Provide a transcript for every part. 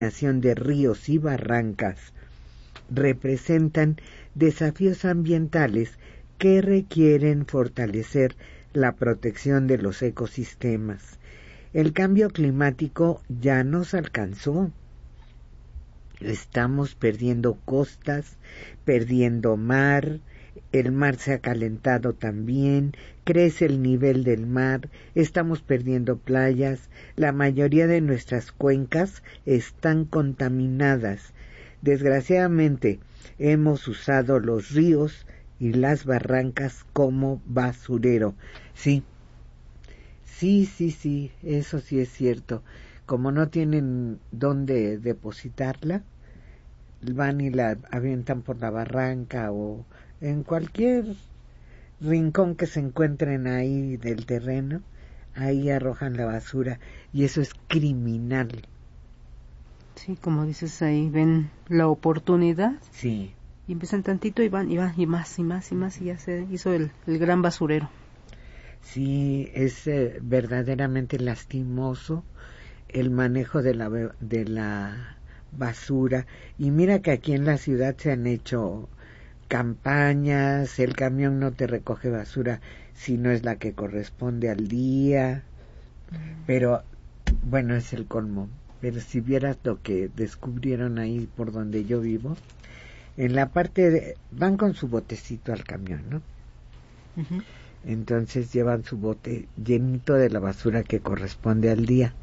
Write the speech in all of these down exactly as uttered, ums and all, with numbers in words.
de ríos y barrancas representan desafíos ambientales que requieren fortalecer la protección de los ecosistemas. El cambio climático ya nos alcanzó. Estamos perdiendo costas, perdiendo mar, el mar se ha calentado también, crece el nivel del mar, estamos perdiendo playas, la mayoría de nuestras cuencas están contaminadas. Desgraciadamente, hemos usado los ríos y las barrancas como basurero. Sí, sí, sí, sí, eso sí es cierto. Como no tienen dónde depositarla, van y la avientan por la barranca o en cualquier rincón que se encuentren ahí del terreno, ahí arrojan la basura y eso es criminal. Sí, como dices ahí, ven la oportunidad. Sí. Y empiezan tantito y van y van y más y más y más y ya se hizo el, el gran basurero. Sí, es eh, verdaderamente lastimoso el manejo de la de la basura. Y mira que aquí en la ciudad se han hecho campañas, el camión no te recoge basura si no es la que corresponde al día, mm. pero bueno, es el colmo. Pero si vieras lo que descubrieron ahí por donde yo vivo, en la parte de, van con su botecito al camión, ¿no? Uh-huh. Entonces llevan su bote llenito de la basura que corresponde al día.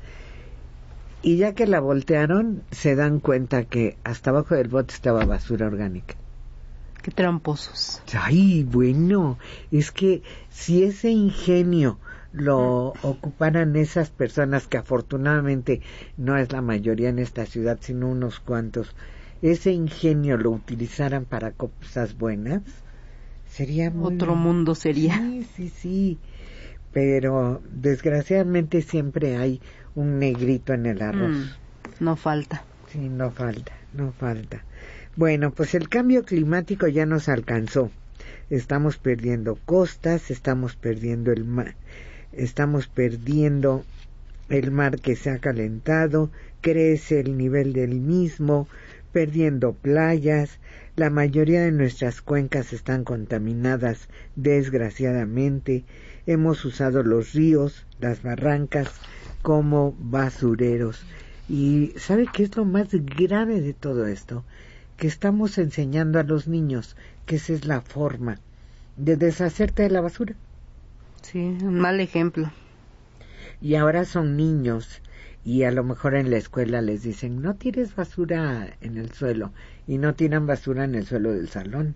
Y ya que la voltearon, se dan cuenta que hasta abajo del bote estaba basura orgánica. Qué tramposos. Ay, bueno, es que si ese ingenio lo ocuparan esas personas, que afortunadamente no es la mayoría en esta ciudad, sino unos cuantos, ese ingenio lo utilizaran para cosas buenas, sería muy... Otro mundo sería. Sí, sí, sí, pero desgraciadamente siempre hay un negrito en el arroz. Mm, no falta. Sí, no falta, no falta. Bueno, pues el cambio climático ya nos alcanzó. Estamos perdiendo costas, estamos perdiendo el mar, estamos perdiendo el mar que se ha calentado, crece el nivel del mismo, perdiendo playas, la mayoría de nuestras cuencas están contaminadas, desgraciadamente. Hemos usado los ríos, las barrancas como basureros. Y ¿sabe qué es lo más grave de todo esto? Que estamos enseñando a los niños que esa es la forma de deshacerte de la basura. Sí, un mal ejemplo. Y ahora son niños y a lo mejor en la escuela les dicen no tires basura en el suelo y no tiran basura en el suelo del salón.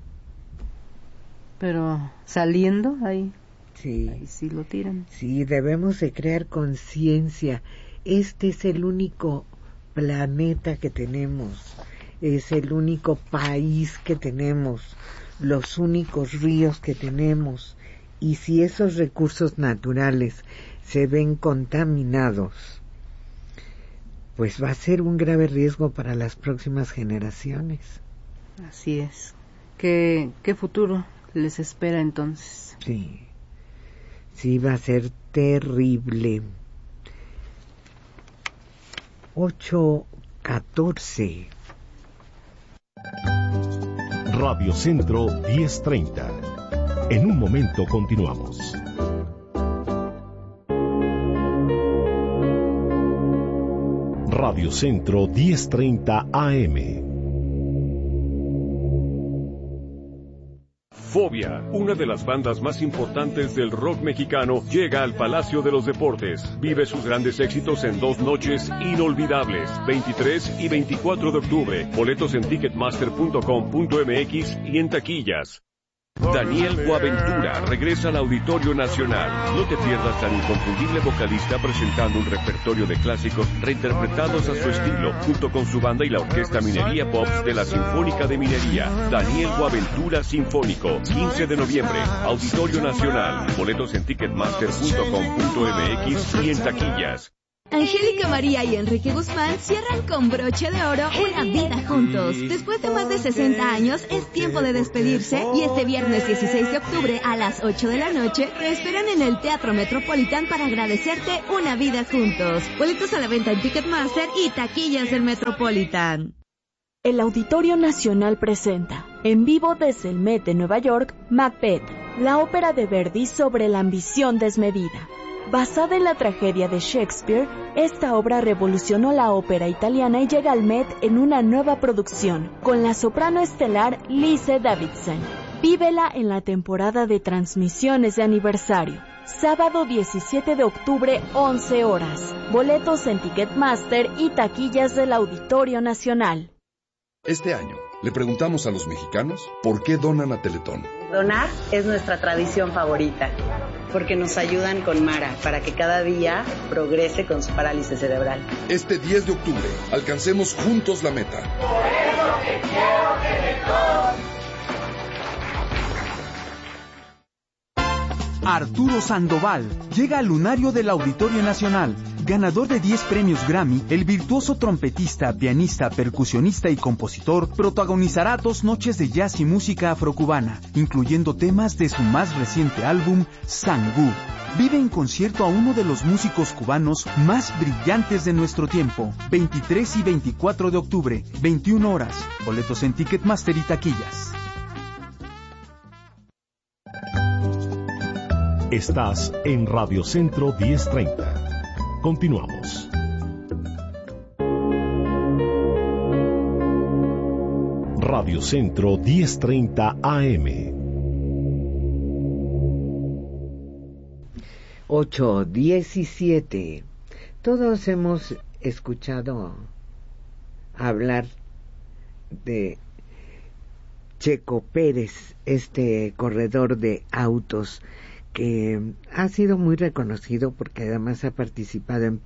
Pero saliendo ahí, sí, ahí sí lo tiran. Sí, debemos de crear conciencia. Este es el único planeta que tenemos. Es el único país que tenemos, los únicos ríos que tenemos, y si esos recursos naturales se ven contaminados, pues va a ser un grave riesgo para las próximas generaciones. Así es. ¿Qué, qué futuro les espera entonces? Sí, sí, va a ser terrible. ocho catorce. Radio Centro diez treinta. En un momento continuamos. Radio Centro diez treinta A M. Fobia, una de las bandas más importantes del rock mexicano, llega al Palacio de los Deportes. Vive sus grandes éxitos en dos noches inolvidables, veintitrés y veinticuatro de octubre. Boletos en ticketmaster punto com punto m x y en taquillas. Daniel Boaventura regresa al Auditorio Nacional. No te pierdas al inconfundible vocalista presentando un repertorio de clásicos reinterpretados a su estilo, junto con su banda y la Orquesta Minería Pops de la Sinfónica de Minería. Daniel Boaventura Sinfónico, quince de noviembre, Auditorio Nacional. Boletos en ticketmaster punto com punto m x y en taquillas. Angélica María y Enrique Guzmán cierran con broche de oro una vida juntos. Después de más de sesenta años, es tiempo de despedirse y este viernes dieciséis de octubre a las ocho de la noche te esperan en el Teatro Metropolitan para agradecerte una vida juntos. Boletos a la venta en Ticketmaster y taquillas del Metropolitan. El Auditorio Nacional presenta, en vivo desde el Met de Nueva York, Macbeth, la ópera de Verdi sobre la ambición desmedida. Basada en la tragedia de Shakespeare, esta obra revolucionó la ópera italiana y llega al Met en una nueva producción, con la soprano estelar Lise Davidson. Vívela en la temporada de transmisiones de aniversario. Sábado diecisiete de octubre, once horas. Boletos en Ticketmaster y taquillas del Auditorio Nacional. Este año, le preguntamos a los mexicanos por qué donan a Teletón. Donar es nuestra tradición favorita, porque nos ayudan con Mara para que cada día progrese con su parálisis cerebral. Este diez de octubre, alcancemos juntos la meta. Por eso te quiero, Teletón. Arturo Sandoval llega al lunario del Auditorio Nacional. Ganador de diez premios Grammy, el virtuoso trompetista, pianista, percusionista y compositor protagonizará dos noches de jazz y música afrocubana, incluyendo temas de su más reciente álbum, Sangú. Vive en concierto a uno de los músicos cubanos más brillantes de nuestro tiempo. veintitrés y veinticuatro de octubre, veintiuna horas. Boletos en Ticketmaster y taquillas. Estás en Radio Centro diez treinta. Continuamos. Radio Centro diez treinta A M. ocho diecisiete. Todos hemos escuchado hablar de Checo Pérez, este corredor de autos que ha sido muy reconocido porque además ha participado en,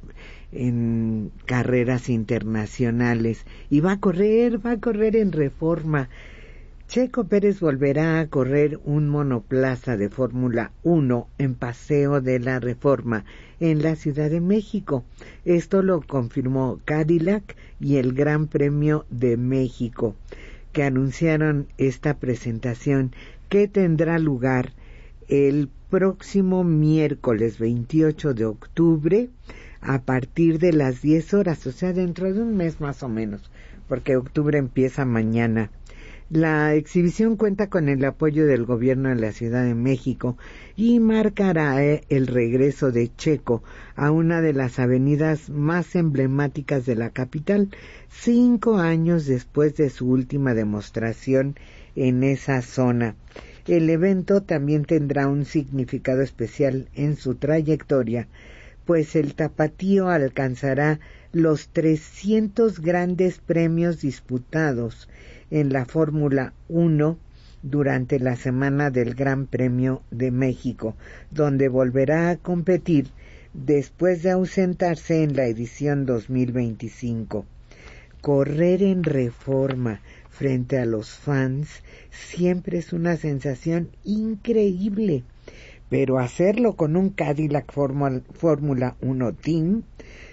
en carreras internacionales y va a correr, va a correr en Reforma. Checo Pérez volverá a correr un monoplaza de Fórmula uno en Paseo de la Reforma en la Ciudad de México. Esto lo confirmó Cadillac y el Gran Premio de México, que anunciaron esta presentación que tendrá lugar el próximo miércoles veintiocho de octubre a partir de las diez horas, o sea, dentro de un mes más o menos, porque octubre empieza mañana. La exhibición cuenta con el apoyo del gobierno de la Ciudad de México y marcará eh, el regreso de Checo a una de las avenidas más emblemáticas de la capital, cinco años después de su última demostración en esa zona. El evento también tendrá un significado especial en su trayectoria, pues el tapatío alcanzará los trescientos grandes premios disputados en la Fórmula uno durante la semana del Gran Premio de México, donde volverá a competir después de ausentarse en la edición dos mil veinticinco. Correr en Reforma frente a los fans siempre es una sensación increíble, pero hacerlo con un Cadillac Fórmula uno Team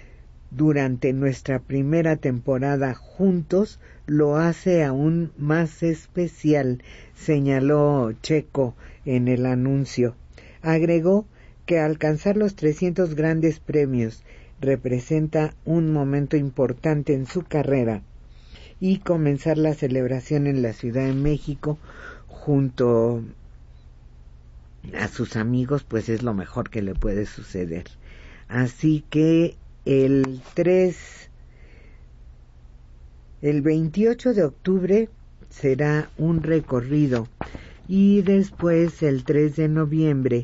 durante nuestra primera temporada juntos lo hace aún más especial, señaló Checo en el anuncio. Agregó que alcanzar los trescientos grandes premios representa un momento importante en su carrera y comenzar la celebración en la Ciudad de México junto a sus amigos pues es lo mejor que le puede suceder. Así que el tres, el veintiocho de octubre será un recorrido y después el tres de noviembre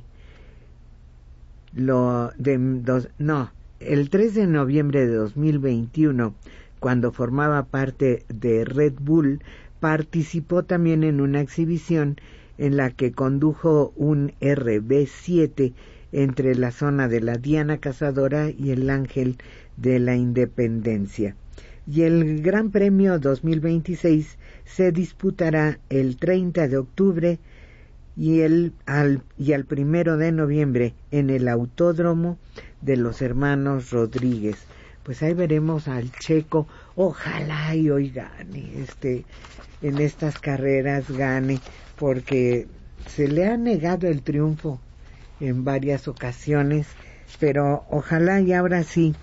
lo de dos, no, el tres de noviembre de dos mil veintiuno, cuando formaba parte de Red Bull, participó también en una exhibición en la que condujo un R B siete entre la zona de la Diana Cazadora y el Ángel de la Independencia. Y el Gran Premio dos mil veintiséis se disputará el treinta de octubre y el al y al primero de noviembre en el Autódromo de los Hermanos Rodríguez. Pues ahí veremos al Checo, ojalá y hoy gane, este, en estas carreras gane, porque se le ha negado el triunfo en varias ocasiones, pero ojalá y ahora sí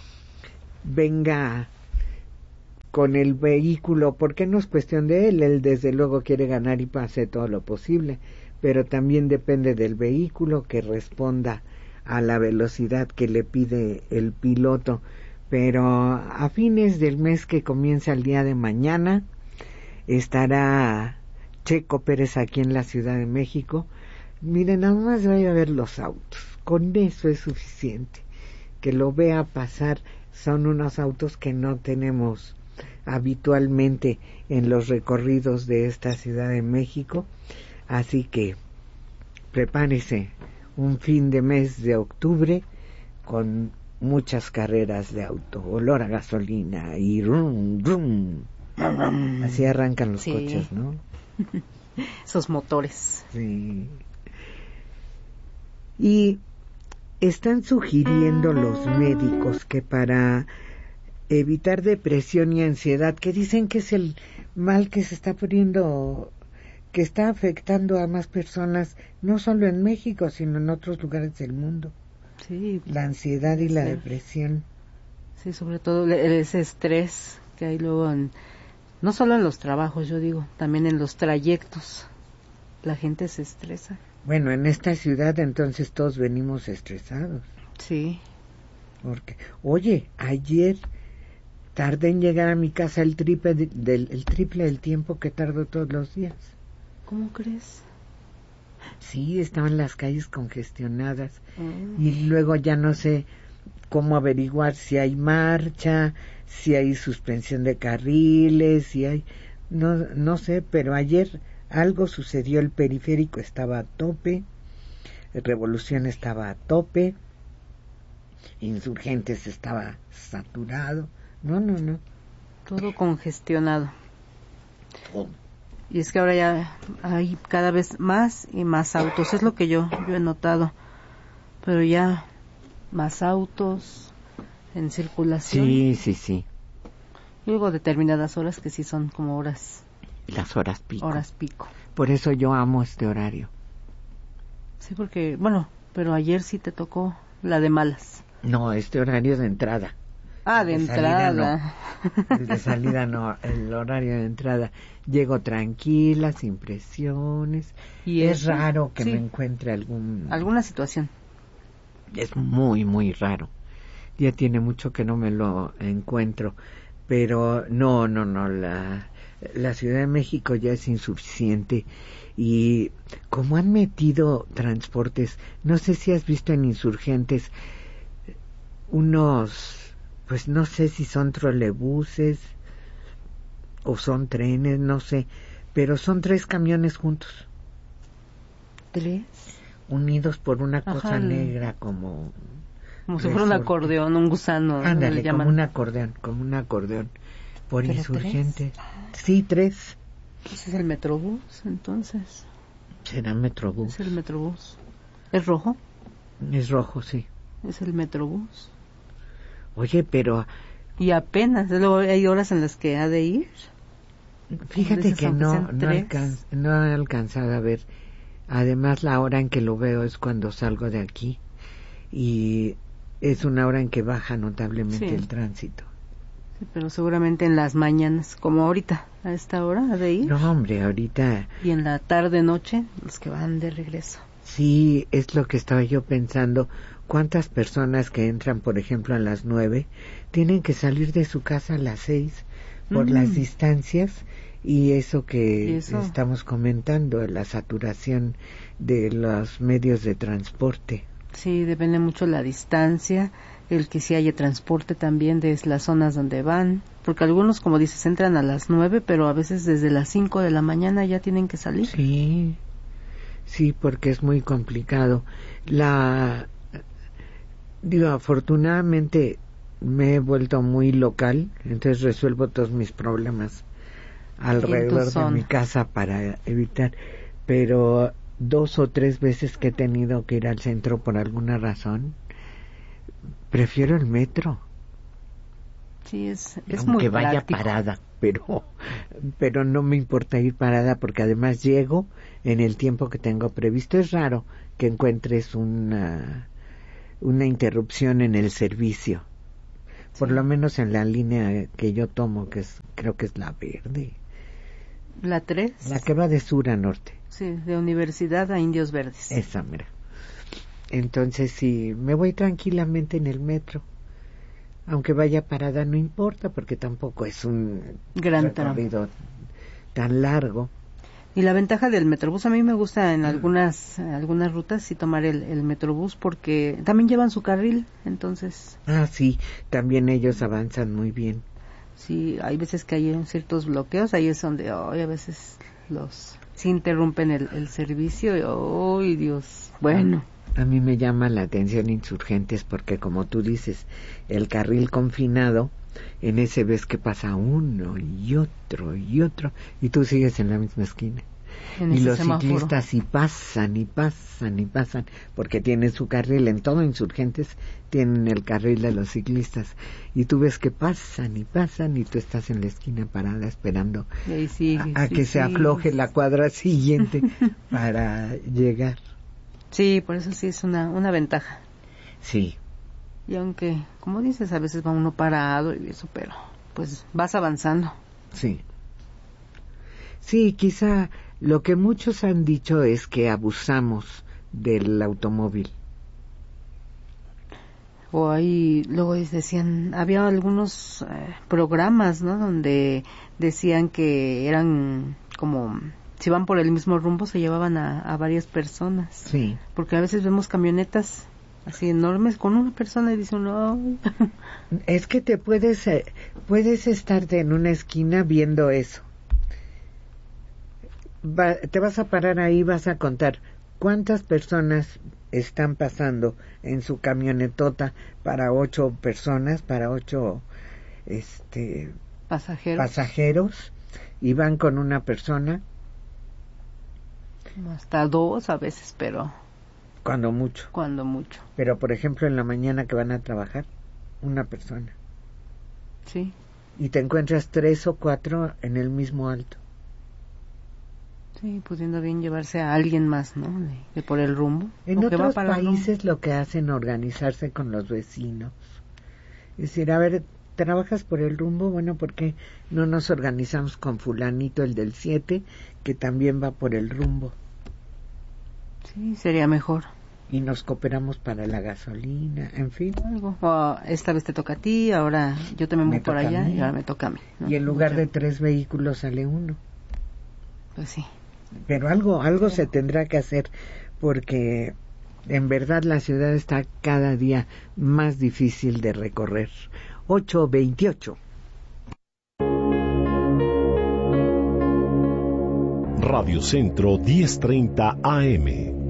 venga con el vehículo, porque no es cuestión de él, él desde luego quiere ganar y hace todo lo posible, pero también depende del vehículo que responda a la velocidad que le pide el piloto. Pero a fines del mes que comienza el día de mañana estará Checo Pérez aquí en la Ciudad de México. Miren, nada más vaya a ver los autos, con eso es suficiente. Que lo vea pasar, son unos autos que no tenemos habitualmente en los recorridos de esta Ciudad de México, así que prepárese un fin de mes de octubre con muchas carreras de auto, olor a gasolina y rum, rum. Así arrancan los sí. coches, ¿no? Esos motores. Sí. Y están sugiriendo los médicos que para evitar depresión y ansiedad, que dicen que es el mal que se está poniendo, que está afectando a más personas, no solo en México, sino en otros lugares del mundo. Sí. La ansiedad y la sí. depresión. Sí, sobre todo ese estrés que hay luego, en, no solo en los trabajos, yo digo, también en los trayectos. La gente se estresa. Bueno, en esta ciudad entonces todos venimos estresados. Sí. Porque, oye, ayer tardé en llegar a mi casa el triple, de, del, el triple del tiempo que tardo todos los días. ¿Cómo crees? Sí, estaban las calles congestionadas. Mm. Y luego ya no sé cómo averiguar si hay marcha, si hay suspensión de carriles, si hay... No, no sé, pero ayer algo sucedió, el periférico estaba a tope, Revolución estaba a tope, Insurgentes estaba saturado, no, no, no. Todo congestionado. Oh. Y es que ahora ya hay cada vez más y más autos, es lo que yo, yo he notado, pero ya más autos en circulación. Sí, sí, sí. Luego determinadas horas que sí son como horas. Las horas pico. Horas pico. Por eso yo amo este horario. Sí, porque, bueno, pero ayer sí te tocó la de malas. No, este horario de entrada. Ah, de, de entrada. No. El de salida no, el horario de entrada. Llego tranquila, sin presiones. Y es eso, raro que sí. me encuentre algún... alguna situación. Es muy, muy raro. Ya tiene mucho que no me lo encuentro. Pero no, no, no, la, la Ciudad de México ya es insuficiente. Y como han metido transportes, no sé si has visto en Insurgentes unos... pues no sé si son trolebuses o son trenes, no sé, pero son tres camiones juntos. ¿Tres? Unidos por una Ajá, cosa negra como... Como si fuera un acordeón, un gusano. Ándale, como un acordeón, como un acordeón. Por Insurgente. ¿Tres? Sí, tres. ¿Ese es el Metrobús, entonces? Será Metrobús. ¿Es el Metrobús? ¿Es rojo? Es rojo, sí. ¿Es el Metrobús? Oye, pero... Y apenas, luego hay horas en las que ha de ir. Fíjate que no, no, alcan, no he alcanzado a ver. Además, la hora en que lo veo es cuando salgo de aquí. Y es una hora en que baja notablemente sí. el tránsito. Sí, pero seguramente en las mañanas, como ahorita, a esta hora ha de ir. No, hombre, ahorita... Y en la tarde-noche, los que van de regreso. Sí, es lo que estaba yo pensando. ¿Cuántas personas que entran, por ejemplo, a las nueve, tienen que salir de su casa a las seis por mm. las distancias y eso que ¿Y eso? estamos comentando, la saturación de los medios de transporte? Sí, depende mucho la distancia, el que si haya transporte también de las zonas donde van, porque algunos, como dices, entran a las nueve, pero a veces desde las cinco de la mañana ya tienen que salir. Sí, sí, porque es muy complicado. La... Digo, afortunadamente me he vuelto muy local, entonces resuelvo todos mis problemas alrededor de mi casa para evitar, pero dos o tres veces que he tenido que ir al centro por alguna razón, prefiero el metro. Sí, es, es aunque muy vaya práctico. parada, pero pero no me importa ir parada porque además llego en el tiempo que tengo previsto. Es raro que encuentres una una interrupción en el servicio, sí. Por lo menos en la línea que yo tomo, que es creo que es la verde. ¿La tres? La que va de sur a norte. Sí, de Universidad a Indios Verdes. Esa, mira. Entonces, sí, me voy tranquilamente en el metro. Aunque vaya parada no importa, porque tampoco es un gran recorrido tan largo. Y la ventaja del Metrobús, a mí me gusta en algunas algunas rutas sí tomar el, el Metrobús, porque también llevan su carril, entonces... Ah, sí, también ellos avanzan muy bien. Sí, hay veces que hay ciertos bloqueos, ahí es donde oh, a veces los sí interrumpen el, el servicio y ¡oh, Dios! Bueno... A mí me llama la atención Insurgentes porque, como tú dices, el carril confinado, en ese ves que pasa uno y otro y otro, y tú sigues en la misma esquina. En y los semáforo. Ciclistas y pasan y pasan y pasan, porque tienen su carril, en todo Insurgentes tienen el carril de los ciclistas, y tú ves que pasan y pasan y tú estás en la esquina parada esperando y sí, a, a sí, que sí. se afloje la cuadra siguiente para llegar. Sí, por eso sí es una una ventaja. Sí. Y aunque, como dices, a veces va uno parado y eso, pero pues vas avanzando. Sí. Sí, quizá lo que muchos han dicho es que abusamos del automóvil. O ahí, luego decían, había algunos eh, programas, ¿no? Donde decían que eran como... si van por el mismo rumbo se llevaban a, a varias personas. Sí. Porque a veces vemos camionetas así enormes con una persona y dicen, no. Es que te puedes, eh, puedes estarte en una esquina viendo eso. Va, te vas a parar ahí, vas a contar cuántas personas están pasando en su camionetota para ocho personas, para ocho este pasajeros. pasajeros, y van con una persona. Hasta dos a veces, pero... Cuando mucho. Cuando mucho. Pero, por ejemplo, en la mañana que van a trabajar, una persona. Sí. Y te encuentras tres o cuatro en el mismo alto. Sí, pudiendo bien llevarse a alguien más, ¿no? De, de por el rumbo. En otros países lo que hacen es organizarse con los vecinos. Es decir, a ver, ¿trabajas por el rumbo? Bueno, ¿por qué no nos organizamos con fulanito, el del siete, que también va por el rumbo? Sí, sería mejor. Y nos cooperamos para la gasolina, en fin. Algo. O esta vez te toca a ti, ahora yo también voy por allá y ahora me toca a mí, ¿no? Y en lugar de tres vehículos sale uno. Pues sí. Pero algo, algo se tendrá que hacer, porque en verdad la ciudad está cada día más difícil de recorrer. ocho veintiocho. Radio Centro diez treinta A M.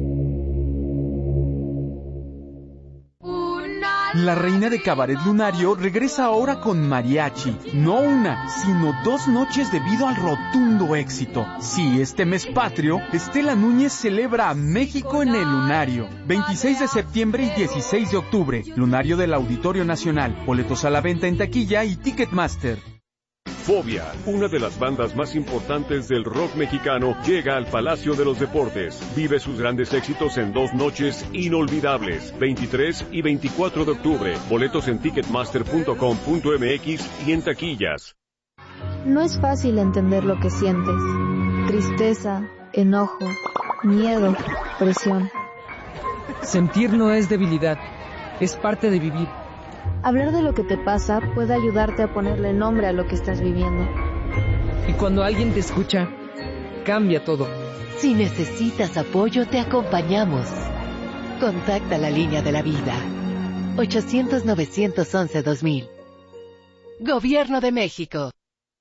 La reina de Cabaret Lunario regresa ahora con mariachi. No una, sino dos noches debido al rotundo éxito. Sí, este mes patrio, Estela Núñez celebra a México en el Lunario. veintiséis de septiembre y dieciséis de octubre. Lunario del Auditorio Nacional. Boletos a la venta en taquilla y Ticketmaster. Fobia, una de las bandas más importantes del rock mexicano, llega al Palacio de los Deportes. Vive sus grandes éxitos en dos noches inolvidables, veintitrés y veinticuatro de octubre. Boletos en ticketmaster punto com punto m x y en taquillas. No es fácil entender lo que sientes. Tristeza, enojo, miedo, presión. Sentir no es debilidad, es parte de vivir. Hablar de lo que te pasa puede ayudarte a ponerle nombre a lo que estás viviendo. Y cuando alguien te escucha, cambia todo. Si necesitas apoyo, te acompañamos. Contacta la línea de la vida. ochocientos, novecientos once, dos mil. Gobierno de México.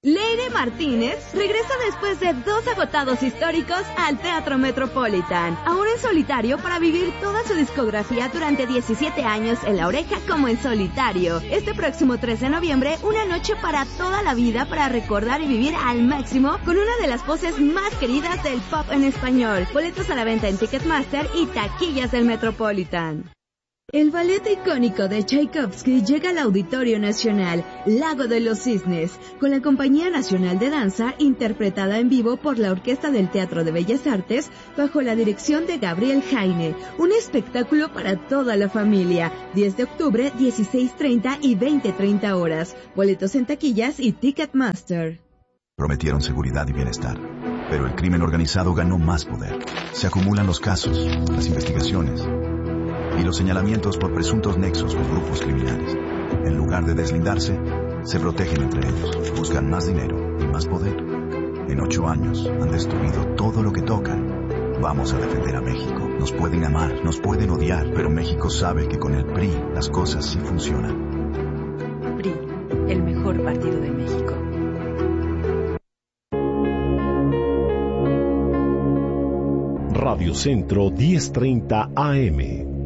Leire Martínez regresa después de dos agotados históricos al Teatro Metropolitan, ahora en solitario para vivir toda su discografía durante diecisiete años en La Oreja como en solitario. Este próximo tres de noviembre, una noche para toda la vida para recordar y vivir al máximo con una de las voces más queridas del pop en español. Boletos a la venta en Ticketmaster y taquillas del Metropolitan. El ballet icónico de Tchaikovsky llega al Auditorio Nacional, Lago de los Cisnes, con la Compañía Nacional de Danza, interpretada en vivo por la Orquesta del Teatro de Bellas Artes, bajo la dirección de Gabriel Jaine. Un espectáculo para toda la familia. diez de octubre, dieciséis treinta y veinte treinta horas. Boletos en taquillas y Ticketmaster. Prometieron seguridad y bienestar, pero el crimen organizado ganó más poder. Se acumulan los casos, las investigaciones y los señalamientos por presuntos nexos con grupos criminales. En lugar de deslindarse, se protegen entre ellos, buscan más dinero y más poder. En ocho años han destruido todo lo que tocan. Vamos a defender a México. Nos pueden amar, nos pueden odiar, pero México sabe que con el P R I las cosas sí funcionan. P R I, el mejor partido de México. Radio Centro diez treinta A M.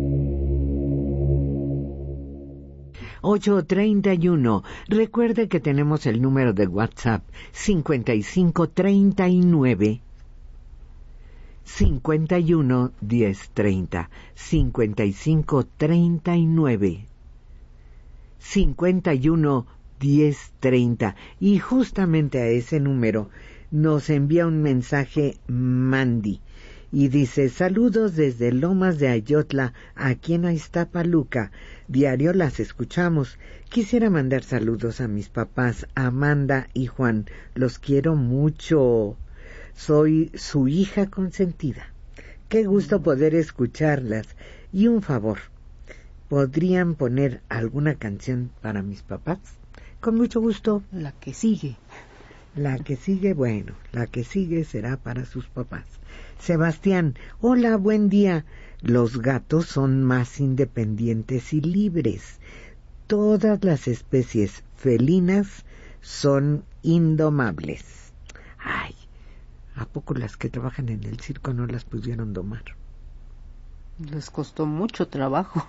ocho treinta y uno. Recuerde que tenemos el número de WhatsApp cincuenta y cinco treinta y nueve cincuenta y uno diez treinta, cincuenta y cinco treinta y nueve cincuenta y uno diez treinta, y justamente a ese número nos envía un mensaje Mandy y dice: saludos desde Lomas de Ayotla, aquí en Iztapaluca. Diario las escuchamos. Quisiera mandar saludos a mis papás Amanda y Juan. Los quiero mucho. Soy su hija consentida. Qué gusto poder escucharlas. Y un favor, ¿podrían poner alguna canción para mis papás? Con mucho gusto. La que sigue. La que sigue, bueno, la que sigue será para sus papás. Sebastián, hola, buen día. Los gatos son más independientes y libres. Todas las especies felinas son indomables. Ay, ¿a poco las que trabajan en el circo no las pudieron domar? Les costó mucho trabajo.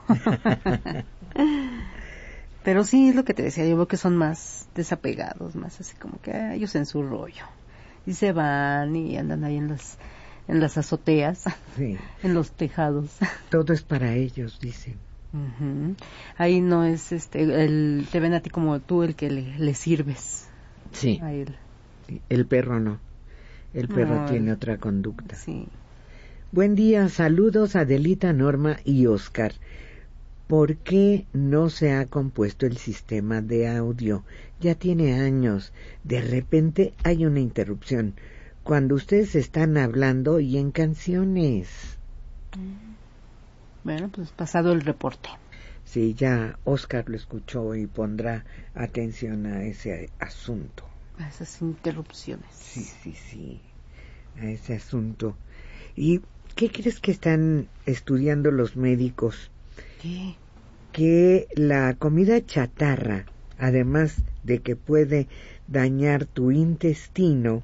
Pero sí, es lo que te decía, yo veo que son más desapegados, más así como que ah, ellos en su rollo. Y se van y andan ahí en las en las azoteas, sí, en los tejados. Todo es para ellos, dicen. Uh-huh. Ahí no es, este, el, te ven a ti como tú el que le, le sirves. Sí. A él. Sí. El perro no. El perro no, tiene el... otra conducta. Sí. Buen día, saludos a Adelita, Norma y Oscar. ¿Por qué no se ha compuesto el sistema de audio? Ya tiene años. De repente hay una interrupción cuando ustedes están hablando y en canciones. Bueno, pues pasado el reporte. Sí, ya Oscar lo escuchó y pondrá atención a ese asunto. A esas interrupciones. Sí, sí, sí, a ese asunto. ¿Y qué crees que están estudiando los médicos? ¿Qué? Que la comida chatarra, además de que puede dañar tu intestino,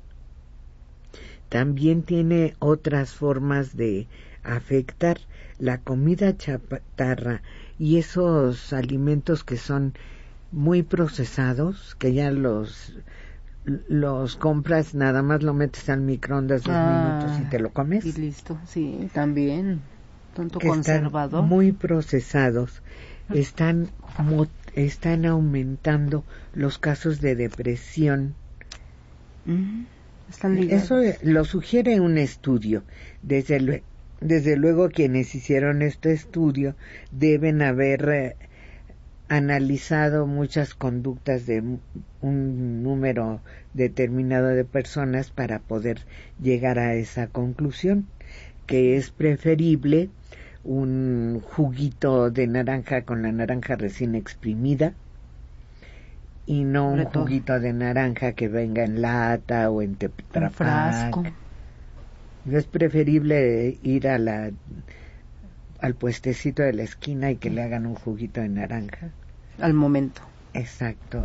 también tiene otras formas de afectar. La comida chatarra y esos alimentos que son muy procesados, que ya los los compras, nada más lo metes al microondas dos ah, minutos y te lo comes. Y listo, sí, también. Tanto que conservador. Están muy procesados, están están aumentando los casos de depresión. Mm, están ligados. Eso lo sugiere un estudio. Desde luego, desde luego quienes hicieron este estudio deben haber eh, analizado muchas conductas de un número determinado de personas para poder llegar a esa conclusión, que es preferible un juguito de naranja con la naranja recién exprimida y no un juguito de naranja que venga en lata o en Tetra Pak. Es preferible ir a la al puestecito de la esquina y que le hagan un juguito de naranja al momento. Exacto.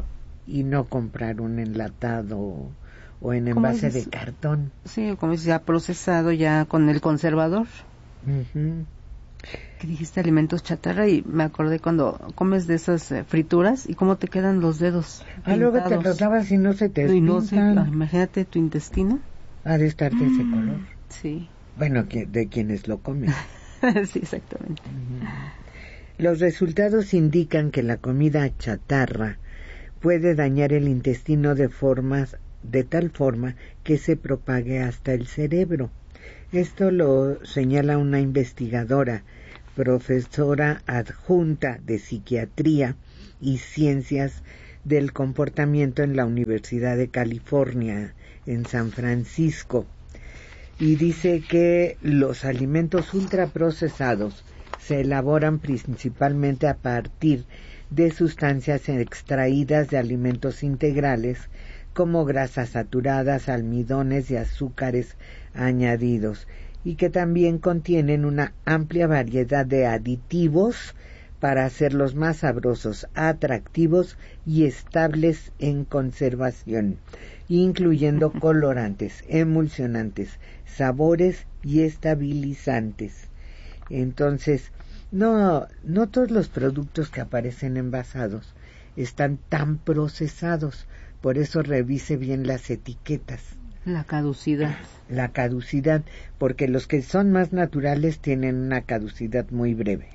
y no comprar un enlatado o en envase de cartón. Sí, como dices, ya procesado, ya con el conservador. Uh-huh. Que dijiste alimentos chatarra y me acordé cuando comes de esas eh, frituras y cómo te quedan los dedos ah pintados. Luego te los lavas y no se te y no se, ah, imagínate tu intestino ha de estar de ese mm, color. Sí, bueno, que, de quienes lo comen. Sí, exactamente. Uh-huh. Los resultados indican que la comida chatarra puede dañar el intestino de formas de tal forma que se propague hasta el cerebro. Esto lo señala una investigadora, profesora adjunta de Psiquiatría y Ciencias del Comportamiento en la Universidad de California, en San Francisco, y dice que los alimentos ultraprocesados se elaboran principalmente a partir de sustancias extraídas de alimentos integrales como grasas saturadas, almidones y azúcares añadidos, y que también contienen una amplia variedad de aditivos para hacerlos más sabrosos, atractivos y estables en conservación, incluyendo colorantes, emulsionantes, sabores y estabilizantes. Entonces, no, no todos los productos que aparecen envasados están tan procesados, por eso revise bien las etiquetas. La caducidad. La caducidad, porque los que son más naturales tienen una caducidad muy breve.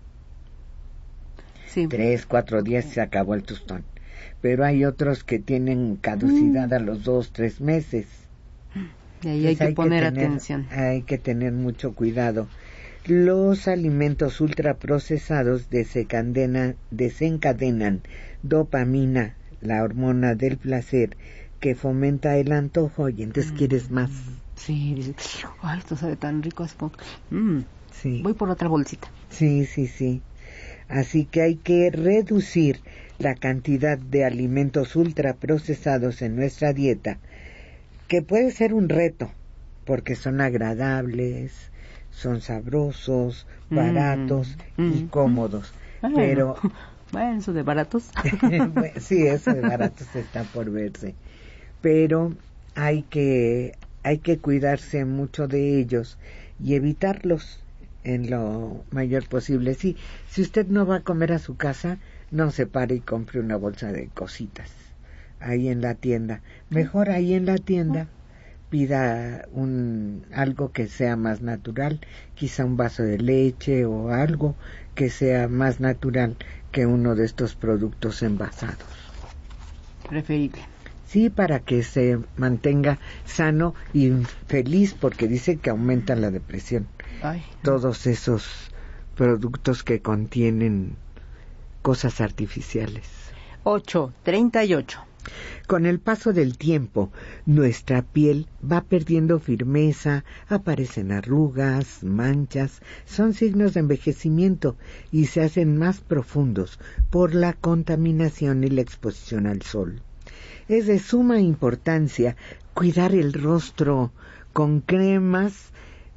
Sí. Tres, cuatro días se acabó el tostón. Pero hay otros que tienen caducidad mm. a los dos, tres meses. Y ahí hay que hay poner que tener, atención. Hay que tener mucho cuidado. Los alimentos ultraprocesados desencadenan, desencadenan dopamina, la hormona del placer, que fomenta el antojo y entonces mm. quieres más. Sí, dices, ay, esto sabe tan rico, así como, mm, sí. Voy por otra bolsita. Sí, sí, sí. Así que hay que reducir la cantidad de alimentos ultraprocesados en nuestra dieta, que puede ser un reto, porque son agradables, son sabrosos, baratos mm, y mm, cómodos. Ah, pero bueno, eso de baratos. Sí, eso de baratos está por verse. Pero hay que hay que cuidarse mucho de ellos y evitarlos en lo mayor posible. Sí, si usted no va a comer a su casa, no se pare y compre una bolsa de cositas ahí en la tienda. Mejor ahí en la tienda pida un algo que sea más natural, quizá un vaso de leche o algo que sea más natural que uno de estos productos envasados. Preferible. Sí, para que se mantenga sano y feliz, porque dice que aumenta la depresión. Ay. Todos esos productos que contienen cosas artificiales. ocho treinta y ocho. Con el paso del tiempo, nuestra piel va perdiendo firmeza, aparecen arrugas, manchas, son signos de envejecimiento y se hacen más profundos por la contaminación y la exposición al sol. Es de suma importancia cuidar el rostro con cremas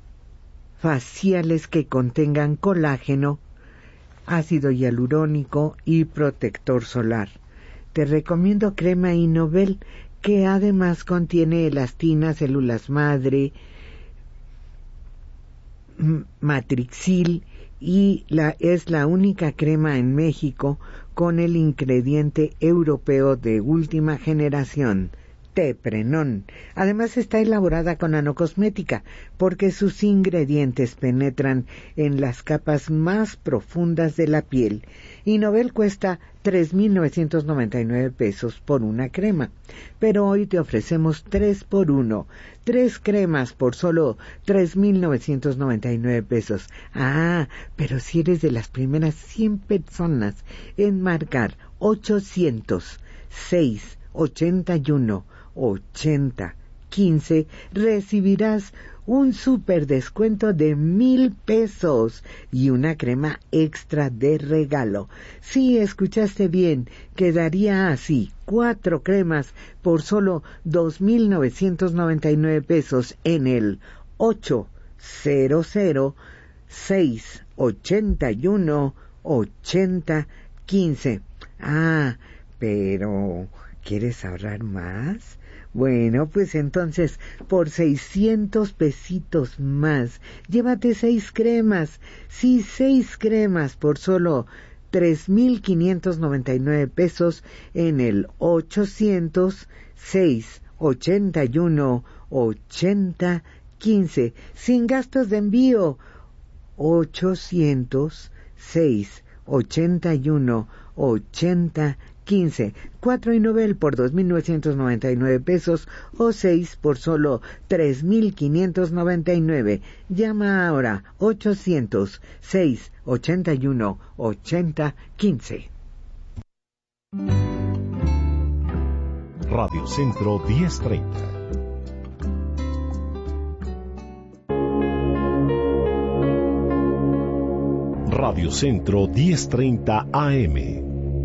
faciales que contengan colágeno, ácido hialurónico y protector solar. Te recomiendo crema Innovel, que además contiene elastina, células madre, matrixil, y la, es la única crema en México con el ingrediente europeo de última generación, Teprenón. Además está elaborada con nanocosmética, porque sus ingredientes penetran en las capas más profundas de la piel. Innovel cuesta tres mil novecientos noventa y nueve pesos por una crema, pero hoy te ofrecemos tres por uno, tres cremas por solo tres mil novecientos noventa y nueve pesos. Ah, pero si eres de las primeras cien personas en marcar ochocientos seis ochenta y uno ochenta quince, recibirás un super descuento de mil pesos y una crema extra de regalo. Sí, escuchaste bien, quedaría así, cuatro cremas por solo dos mil novecientos noventa y nueve pesos en el ocho cero cero seis ochenta y uno ochenta quince. Ah, pero ¿quieres ahorrar más? Bueno, pues entonces, por seiscientos pesitos más, llévate seis cremas. Sí, seis cremas por solo tres mil quinientos noventa y nueve pesos en el ochocientos seis ochenta y uno ochenta quince, sin gastos de envío. Ochocientos seis ochenta y uno ochenta quince, cuatro y novel por dos mil novecientos noventa y nueve pesos o seis por solo tres mil quinientos noventa y nueve. Llama ahora ochocientos seis ochenta y uno ochenta quince. Radio Centro diez treinta. Radio Centro diez treinta A M.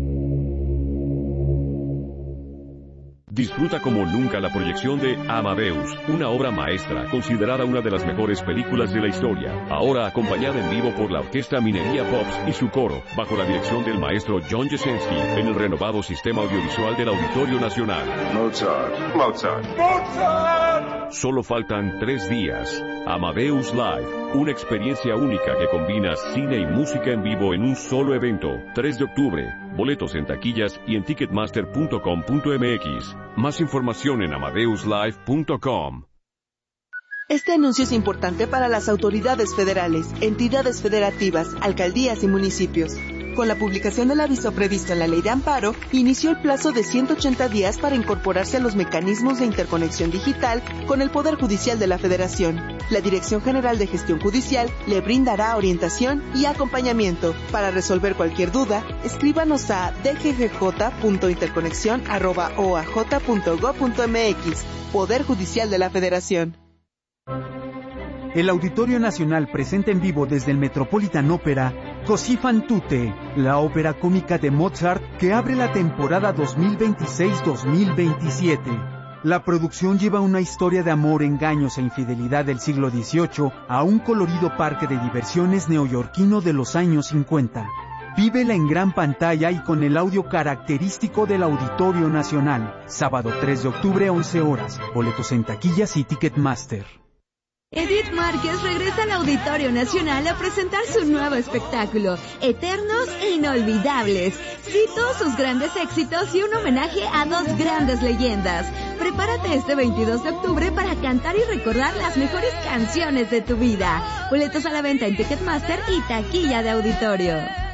Disfruta como nunca la proyección de Amadeus, una obra maestra considerada una de las mejores películas de la historia. Ahora acompañada en vivo por la Orquesta Minería Pops y su coro, bajo la dirección del maestro John Jesensky, en el renovado sistema audiovisual del Auditorio Nacional. Mozart, Mozart, Mozart. Solo faltan tres días. Amadeus Live, una experiencia única que combina cine y música en vivo en un solo evento. tres de octubre. Boletos en taquillas y en ticketmaster punto com punto m x. Más información en amadeus live punto com. Este anuncio es importante para las autoridades federales, entidades federativas, alcaldías y municipios. Con la publicación del aviso previsto en la Ley de Amparo, inició el plazo de ciento ochenta días para incorporarse a los mecanismos de interconexión digital con el Poder Judicial de la Federación. La Dirección General de Gestión Judicial le brindará orientación y acompañamiento. Para resolver cualquier duda, escríbanos a d g g j punto interconexión arroba o a j punto gob punto m x. Poder Judicial de la Federación. El Auditorio Nacional presenta en vivo desde el Metropolitan Opera Così fan tutte, la ópera cómica de Mozart que abre la temporada dos mil veintiséis dos mil veintisiete. La producción lleva una historia de amor, engaños e infidelidad del siglo dieciocho a un colorido parque de diversiones neoyorquino de los años cincuenta. Vívela en gran pantalla y con el audio característico del Auditorio Nacional. Sábado tres de octubre, once horas. Boletos en taquillas y Ticketmaster. Edith Márquez regresa al Auditorio Nacional a presentar su nuevo espectáculo, Eternos e Inolvidables. Cito sus grandes éxitos y un homenaje a dos grandes leyendas. Prepárate este veintidós de octubre para cantar y recordar las mejores canciones de tu vida. Boletos a la venta en Ticketmaster y taquilla de auditorio.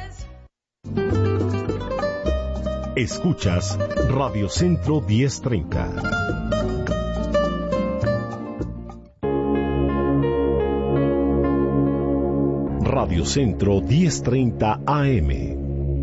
Escuchas Radio Centro diez treinta. Radio Centro diez treinta A M.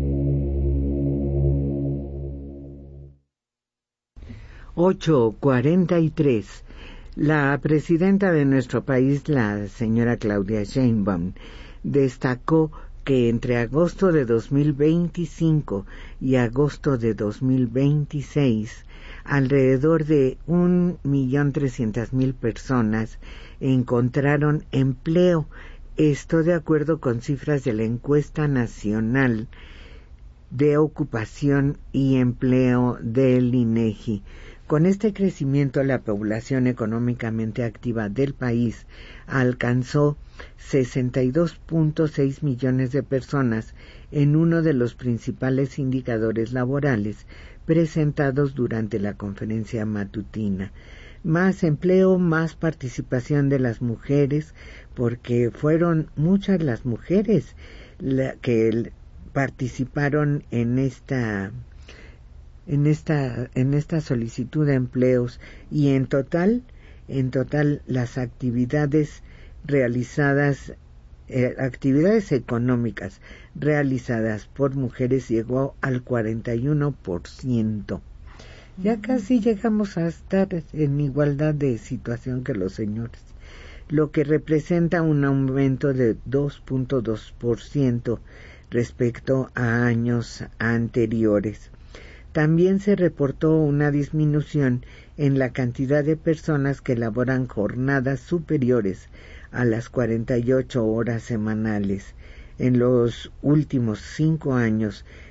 ocho cuarenta y tres. La presidenta de nuestro país, la señora Claudia Sheinbaum, destacó que entre agosto de dos mil veinticinco y agosto de dos mil veintiséis, alrededor de un millón trescientas mil personas encontraron empleo. Esto de acuerdo con cifras de la Encuesta Nacional de Ocupación y Empleo del INEGI. Con este crecimiento, la población económicamente activa del país alcanzó sesenta y dos punto seis millones de personas en uno de los principales indicadores laborales presentados durante la conferencia matutina. Más empleo, más participación de las mujeres, porque fueron muchas las mujeres la, que participaron en esta en esta en esta solicitud de empleos, y en total en total las actividades realizadas eh, actividades económicas realizadas por mujeres llegó al cuarenta y uno por ciento. Ya casi llegamos a estar en igualdad de situación que los señores, lo que representa un aumento de dos punto dos por ciento respecto a años anteriores. También se reportó una disminución en la cantidad de personas que laboran jornadas superiores a las cuarenta y ocho horas semanales. En los últimos cinco años,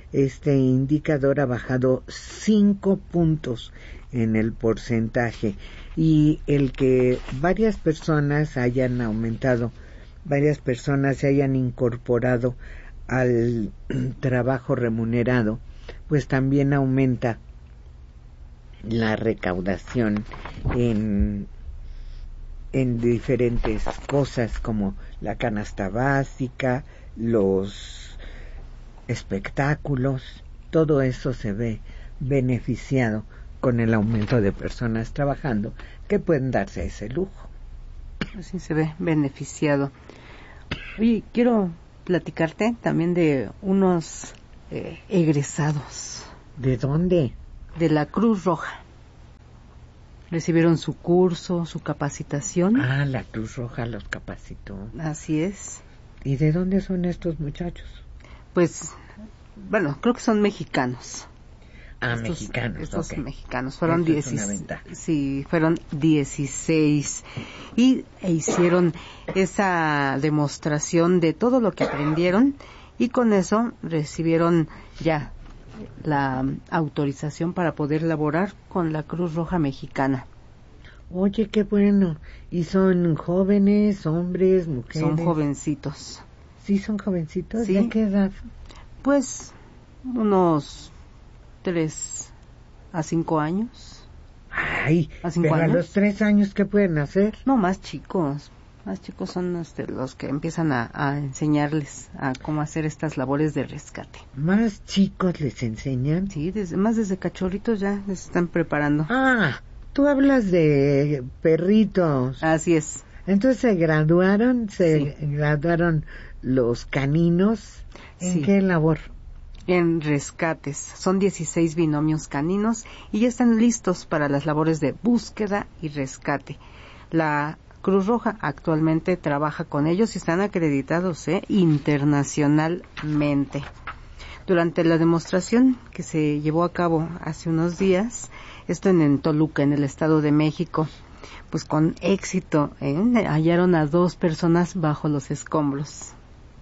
este indicador ha bajado cinco puntos en el porcentaje, y el que varias personas hayan aumentado, varias personas se hayan incorporado al trabajo remunerado, pues también aumenta la recaudación en en diferentes cosas como la canasta básica, los espectáculos. Todo eso se ve beneficiado con el aumento de personas trabajando que pueden darse ese lujo. Así se ve beneficiado. Oye, quiero platicarte también de unos eh, egresados. ¿De dónde? De la Cruz Roja. Recibieron su curso, su capacitación. Ah, la Cruz Roja los capacitó. Así es. ¿Y de dónde son estos muchachos? Pues, bueno, creo que son mexicanos. Ah, estos, mexicanos. Estos okay. mexicanos. Fueron dieciséis. Es sí, fueron dieciséis. Y e hicieron esa demostración de todo lo que aprendieron. Y con eso recibieron ya la autorización para poder laborar con la Cruz Roja Mexicana. Oye, qué bueno. ¿Y son jóvenes, hombres, mujeres? Son jovencitos. ¿Sí son jovencitos? ¿Sí? ¿De qué edad? Pues unos tres a cinco años. Ay, ¿A cinco pero años? a los tres años, ¿qué pueden hacer? No, más chicos. Más chicos son este, los que empiezan a, a enseñarles a cómo hacer estas labores de rescate. ¿Más chicos les enseñan? Sí, desde, más desde cachorritos ya les están preparando. Ah, tú hablas de perritos. Así es. Entonces se graduaron, se sí. graduaron los caninos. ¿En sí. qué labor? En rescates. Son dieciséis binomios caninos y ya están listos para las labores de búsqueda y rescate. La Cruz Roja actualmente trabaja con ellos y están acreditados ¿eh? internacionalmente. Durante la demostración que se llevó a cabo hace unos días, esto en, en Toluca, en el Estado de México, pues con éxito ¿eh? hallaron a dos personas bajo los escombros.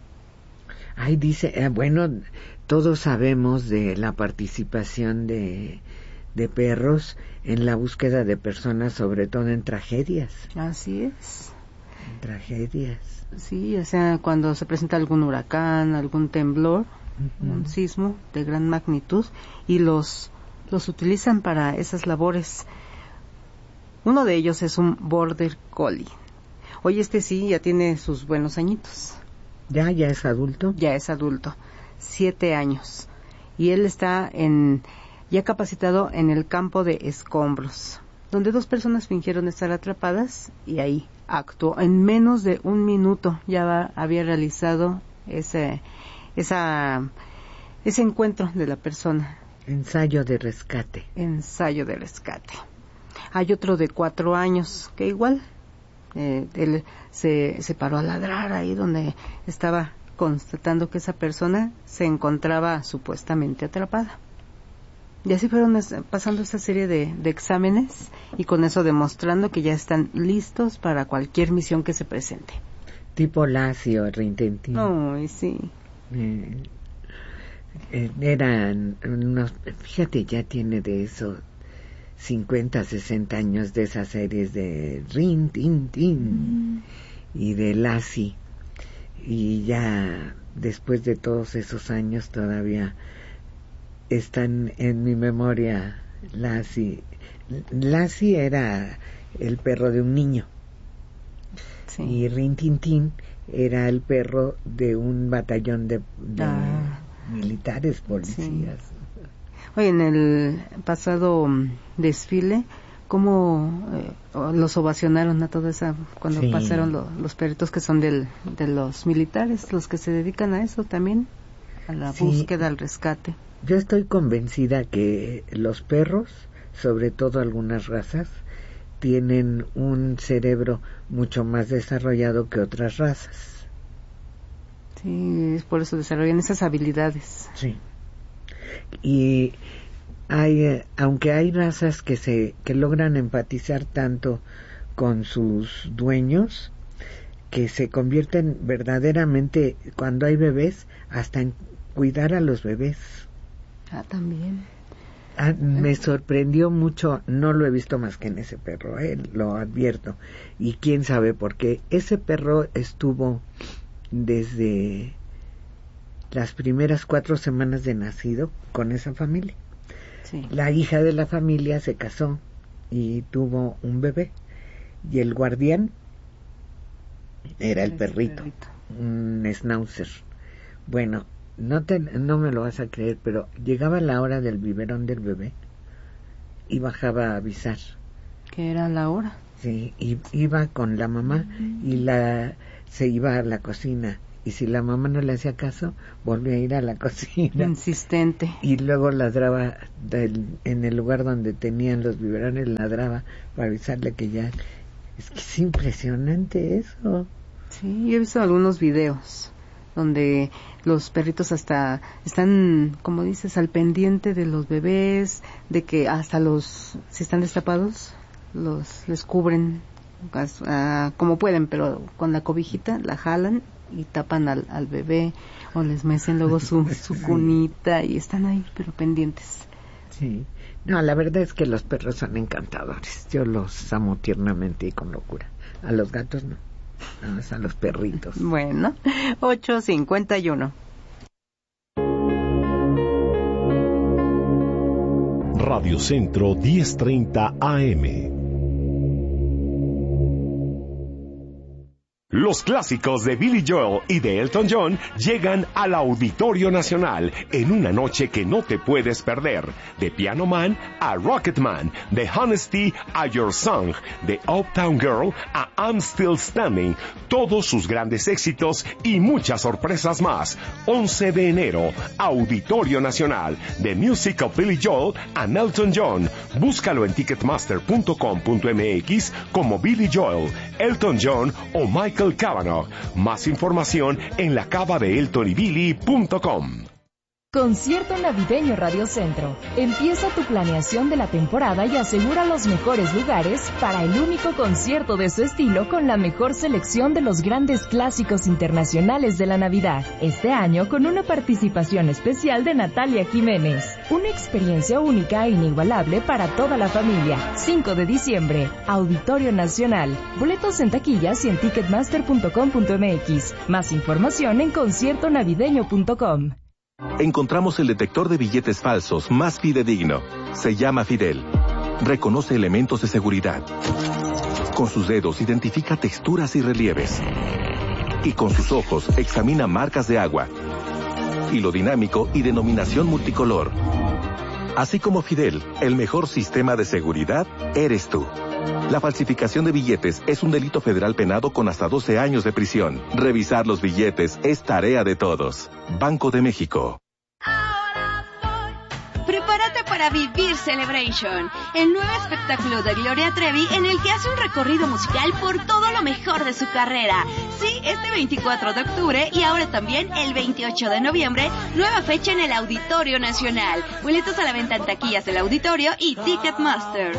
Ay, dice, eh, bueno, todos sabemos de la participación de de perros en la búsqueda de personas, sobre todo en tragedias. Así es. En tragedias. Sí, o sea, cuando se presenta algún huracán, algún temblor, uh-huh. un sismo de gran magnitud, y los los utilizan para esas labores. Uno de ellos es un Border Collie. Hoy este sí ya tiene sus buenos añitos. ¿Ya? ¿Ya es adulto? Ya es adulto. Siete años. Y él está en... ya capacitado en el campo de escombros, donde dos personas fingieron estar atrapadas y ahí actuó. En menos de un minuto ya va, había realizado ese, esa, ese encuentro de la persona. Ensayo de rescate. Ensayo de rescate. Hay otro de cuatro años que igual eh, él se, se paró a ladrar ahí donde estaba constatando que esa persona se encontraba supuestamente atrapada. Y así fueron pasando esta serie de, de exámenes y con eso demostrando que ya están listos para cualquier misión que se presente. Tipo Lassie o Rintintín. Ay, sí. Eh, eh, eran unos, fíjate, ya tiene de eso cincuenta, sesenta años de esas series de Rintintín mm. y de Lassie. Y ya después de todos esos años todavía están en mi memoria. Lassie Lassie era el perro de un niño, sí. Y Rintintín era el perro de un batallón de, de ah. militares, policías. Sí. Oye, en el pasado desfile, ¿cómo eh, los ovacionaron a toda esa, cuando sí. pasaron lo, los perritos que son del, de los militares, los que se dedican a eso también, a la sí. búsqueda, al rescate? Yo estoy convencida que los perros, sobre todo algunas razas, tienen un cerebro mucho más desarrollado que otras razas. Sí, es por eso desarrollan esas habilidades. Sí. Y hay, aunque hay razas que se que logran empatizar tanto con sus dueños, que se convierten verdaderamente, cuando hay bebés, hasta en cuidar a los bebés. Ah, también. Ah, me sorprendió mucho, no lo he visto más que en ese perro, eh, lo advierto. Y quién sabe por qué. Ese perro estuvo desde las primeras cuatro semanas de nacido con esa familia. Sí. La hija de la familia se casó y tuvo un bebé. Y el guardián era el perrito, perrito, un schnauzer. Bueno, no te, no me lo vas a creer, pero llegaba la hora del biberón del bebé y bajaba a avisar. ¿Qué era la hora? Sí, y iba con la mamá y la se iba a la cocina. Y si la mamá no le hacía caso, volvía a ir a la cocina. Insistente. Y luego ladraba del, en el lugar donde tenían los biberones, ladraba para avisarle que ya... Es que es impresionante eso. Sí, yo he visto algunos videos donde los perritos hasta están, como dices, al pendiente de los bebés, de que hasta los, si están destapados, los les cubren uh, como pueden, pero con la cobijita la jalan y tapan al, al bebé, o les mecen luego su, su cunita y están ahí, pero pendientes. Sí. No, la verdad es que los perros son encantadores. Yo los amo tiernamente y con locura. A los gatos no, nada más a los perritos. Bueno, ocho cincuenta y uno. Radio Centro diez treinta A M. Los clásicos de Billy Joel y de Elton John llegan al Auditorio Nacional en una noche que no te puedes perder. De Piano Man a Rocket Man, de Honesty a Your Song, de Uptown Girl a I'm Still Standing, todos sus grandes éxitos y muchas sorpresas más. once de enero, Auditorio Nacional, The Music of Billy Joel and Elton John. Búscalo en ticketmaster punto com punto m x como Billy Joel, Elton John o Michael Cavanaugh. Más información en la cava de elton y billy punto com. Concierto navideño Radio Centro. Empieza tu planeación de la temporada y asegura los mejores lugares para el único concierto de su estilo con la mejor selección de los grandes clásicos internacionales de la Navidad. Este año con una participación especial de Natalia Jiménez. Una experiencia única e inigualable para toda la familia. cinco de diciembre, Auditorio Nacional. Boletos en taquillas y en ticketmaster punto com punto m x. Más información en concierto navideño punto com. Encontramos el detector de billetes falsos más fidedigno. Se llama Fidel. Reconoce elementos de seguridad. Con sus dedos identifica texturas y relieves. Y con sus ojos examina marcas de agua, hilo dinámico y denominación multicolor. Así como Fidel, el mejor sistema de seguridad eres tú. La falsificación de billetes es un delito federal penado con hasta doce años de prisión. Revisar los billetes es tarea de todos. Banco de México. Prepárate para vivir Celebration, el nuevo espectáculo de Gloria Trevi en el que hace un recorrido musical por todo lo mejor de su carrera. Sí, este veinticuatro de octubre y ahora también el veintiocho de noviembre, nueva fecha en el Auditorio Nacional. Boletos a la venta en taquillas del Auditorio y Ticketmaster.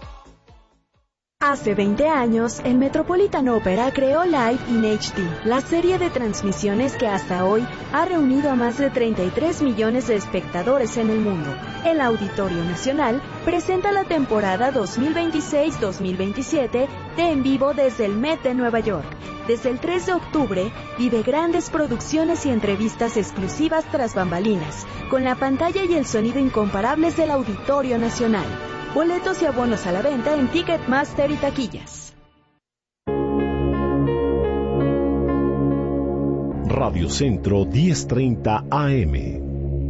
Hace veinte años, el Metropolitan Opera creó Live in H D, la serie de transmisiones que hasta hoy ha reunido a más de treinta y tres millones de espectadores en el mundo. El Auditorio Nacional presenta la temporada dos mil veintiséis dos mil veintisiete de En Vivo desde el Met de Nueva York. Desde el tres de octubre, vive grandes producciones y entrevistas exclusivas tras bambalinas, con la pantalla y el sonido incomparables del Auditorio Nacional. Boletos y abonos a la venta en Ticketmaster y taquillas. Radio Centro diez treinta A M.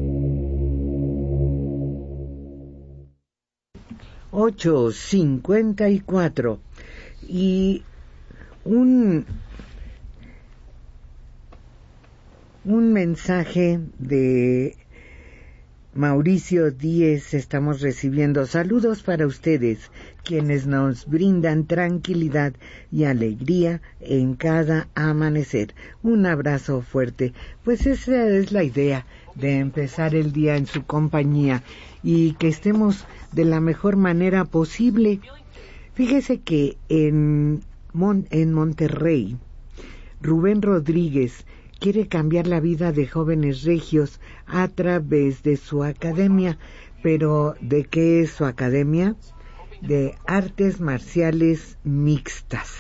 ocho cincuenta y cuatro. Y un, un mensaje de Mauricio Díez estamos recibiendo. Saludos para ustedes, quienes nos brindan tranquilidad y alegría en cada amanecer. Un abrazo fuerte. Pues esa es la idea, de empezar el día en su compañía y que estemos de la mejor manera posible. Fíjese que en, Mon- en Monterrey, Rubén Rodríguez, quiere cambiar la vida de jóvenes regios a través de su academia. Pero, ¿de qué es su academia? De artes marciales mixtas.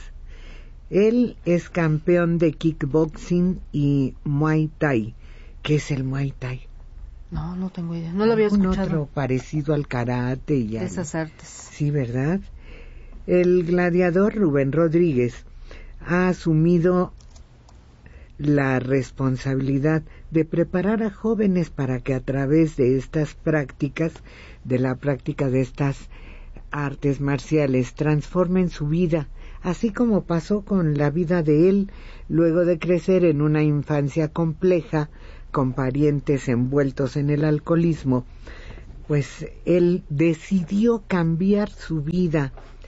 Él es campeón de kickboxing y Muay Thai. ¿Qué es el Muay Thai? No, no tengo idea. No lo había Un escuchado. otro parecido al karate y a esas artes. Sí, ¿verdad? El gladiador Rubén Rodríguez ha asumido la responsabilidad de preparar a jóvenes para que a través de estas prácticas, de la práctica de estas artes marciales, transformen su vida, así como pasó con la vida de él luego de crecer en una infancia compleja, con parientes envueltos en el alcoholismo. Pues él decidió cambiar su vida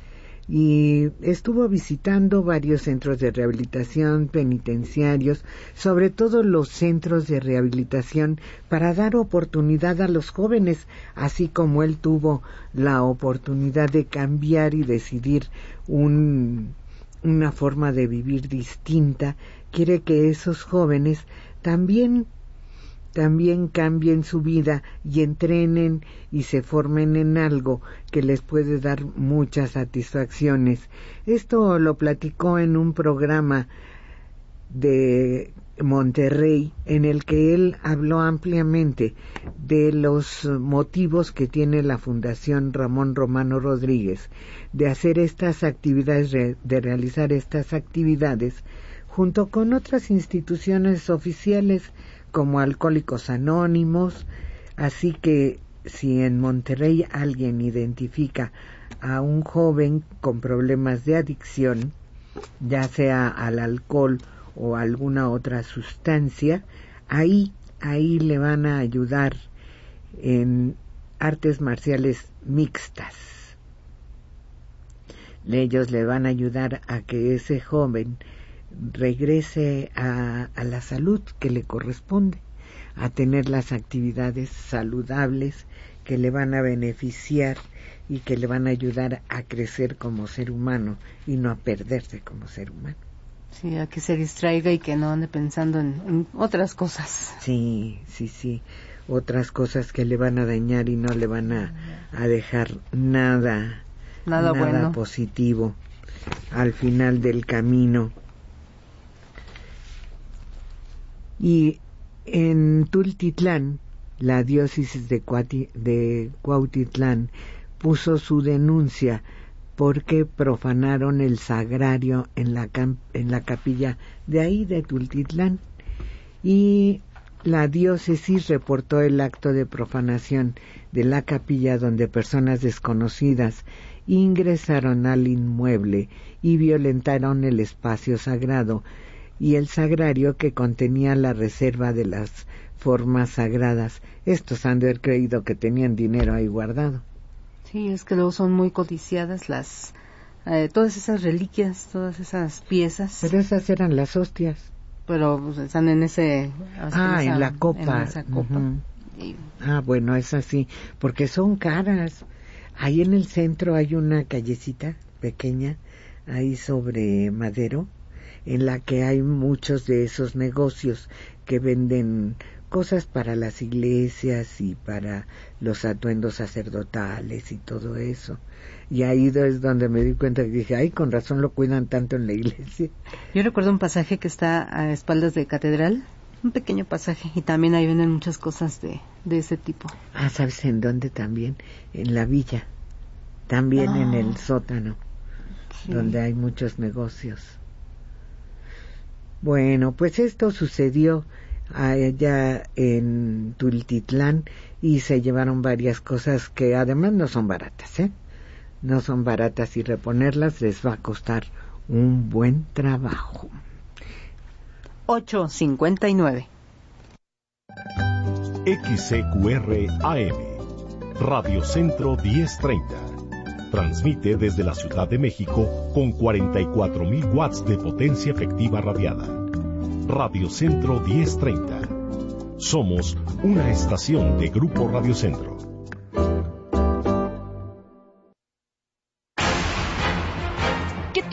y estuvo visitando varios centros de rehabilitación, penitenciarios, sobre todo los centros de rehabilitación, para dar oportunidad a los jóvenes, así como él tuvo la oportunidad de cambiar y decidir un, una forma de vivir distinta. Quiere que esos jóvenes también también cambien su vida y entrenen y se formen en algo que les puede dar muchas satisfacciones. Esto lo platicó en un programa de Monterrey en el que él habló ampliamente de los motivos que tiene la Fundación Ramón Romano Rodríguez de hacer estas actividades, de realizar estas actividades junto con otras instituciones oficiales como Alcohólicos Anónimos. Así que si en Monterrey alguien identifica a un joven con problemas de adicción, ya sea al alcohol o alguna otra sustancia, ahí, ahí le van a ayudar en artes marciales mixtas. Ellos le van a ayudar a que ese joven regrese a, a la salud que le corresponde, a tener las actividades saludables que le van a beneficiar y que le van a ayudar a crecer como ser humano y no a perderse como ser humano. Sí, a que se distraiga y que no ande pensando en, en otras cosas. Sí, sí, sí, otras cosas que le van a dañar y no le van a, a dejar nada, nada, nada bueno. positivo al final del camino. Y en Tultitlán, la diócesis de, Cuati, de Cuautitlán puso su denuncia porque profanaron el sagrario en la, en la capilla de ahí de Tultitlán, y la diócesis reportó el acto de profanación de la capilla donde personas desconocidas ingresaron al inmueble y violentaron el espacio sagrado y el sagrario que contenía la reserva de las formas sagradas. Estos han de haber creído que tenían dinero ahí guardado. Sí, es que luego son muy codiciadas las eh, todas esas reliquias, todas esas piezas. Pero esas eran las hostias. Pero pues, están en ese... Ah, en, esa, en la copa. En esa copa. Uh-huh. Y... Ah, bueno, es así, porque son caras. Ahí en el centro hay una callecita pequeña, ahí sobre Madero, en la que hay muchos de esos negocios que venden cosas para las iglesias y para los atuendos sacerdotales y todo eso. Y ahí es donde me di cuenta que dije, ay, con razón lo cuidan tanto en la iglesia. Yo recuerdo un pasaje que está a espaldas de catedral, un pequeño pasaje, y también ahí venden muchas cosas de, de ese tipo. Ah, ¿sabes en dónde también? En la villa, también oh. en el sótano, sí. donde hay muchos negocios. Bueno, pues esto sucedió allá en Tultitlán y se llevaron varias cosas que además no son baratas, ¿eh? No son baratas y reponerlas les va a costar un buen trabajo. ocho cincuenta y nueve. X C Q R A M, Radio Centro diez treinta. Transmite desde la Ciudad de México con cuarenta y cuatro mil watts de potencia efectiva radiada. Radio Centro diez treinta. Somos una estación de Grupo Radio Centro.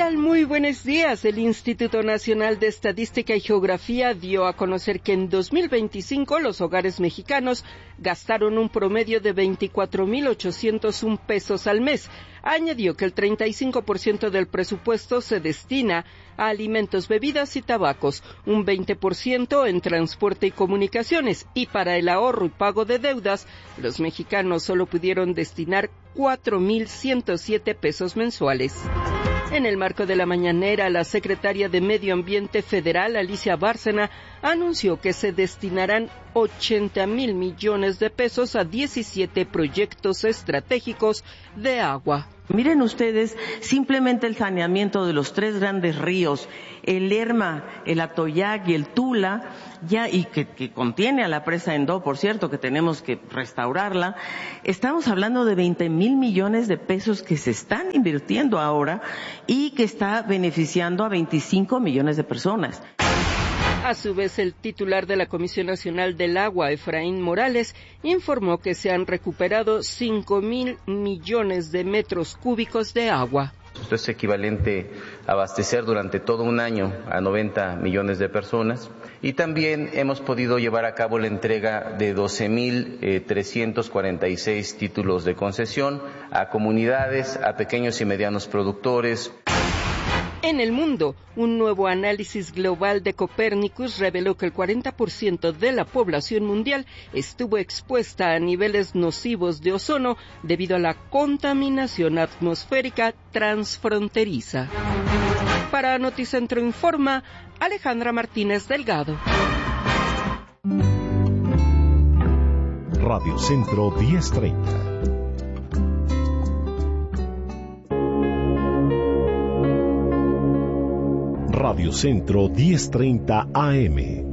tal? Muy buenos días. El Instituto Nacional de Estadística y Geografía dio a conocer que en dos mil veinticinco los hogares mexicanos gastaron un promedio de veinticuatro mil ochocientos uno pesos al mes. Añadió que el treinta y cinco por ciento del presupuesto se destina a alimentos, bebidas y tabacos, un veinte por ciento en transporte y comunicaciones, y para el ahorro y pago de deudas, los mexicanos solo pudieron destinar cuatro mil ciento siete pesos mensuales. En el marco de la mañanera, la secretaria de Medio Ambiente Federal, Alicia Bárcena, anunció que se destinarán ochenta mil millones de pesos a diecisiete proyectos estratégicos de agua. Miren ustedes, simplemente el saneamiento de los tres grandes ríos, el Lerma, el Atoyac y el Tula, ya y que, que contiene a la presa Endó, por cierto, que tenemos que restaurarla. Estamos hablando de veinte mil millones de pesos que se están invirtiendo ahora y que está beneficiando a veinticinco millones de personas. A su vez, el titular de la Comisión Nacional del Agua, Efraín Morales, informó que se han recuperado cinco mil millones de metros cúbicos de agua. Esto es equivalente a abastecer durante todo un año a noventa millones de personas. Y también hemos podido llevar a cabo la entrega de doce mil trescientos cuarenta y seis títulos de concesión a comunidades, a pequeños y medianos productores. En el mundo, un nuevo análisis global de Copernicus reveló que el cuarenta por ciento de la población mundial estuvo expuesta a niveles nocivos de ozono debido a la contaminación atmosférica transfronteriza. Para Noticentro Informa, Alejandra Martínez Delgado. Radio Centro diez treinta. Radio Centro diez treinta A M.